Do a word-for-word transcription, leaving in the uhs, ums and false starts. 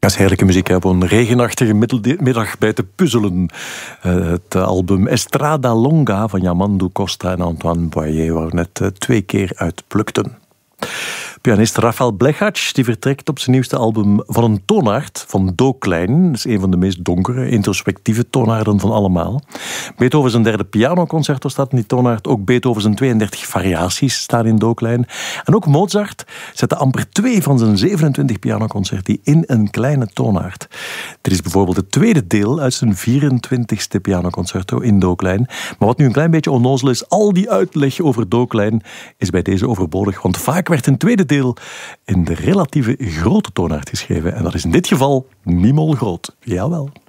Dat is heerlijke muziek op een regenachtige middag bij te puzzelen. Uh, het album Estrada Longa van Yamandu Costa en Antoine Boyer, waar we net uh, twee keer uit plukten. Pianist Rafael Blechac die vertrekt op zijn nieuwste album van een toonaard van Do klein. Dat is een van de meest donkere, introspectieve toonaarden van allemaal. Beethoven zijn derde pianoconcerto staat in die toonaard. Ook Beethoven zijn tweeëndertig variaties staan in Do klein. En ook Mozart zette amper twee van zijn zevenentwintig pianoconcerti in een kleine toonaard. Dit is bijvoorbeeld het tweede deel uit zijn vierentwintigste pianoconcerto in Do klein. Maar wat nu een klein beetje onnozel is, al die uitleg over Do klein is bij deze overbodig, want vaak werd een tweede deel in de relatieve grote toonaard geschreven. En dat is in dit geval mi-mol groot. Jawel.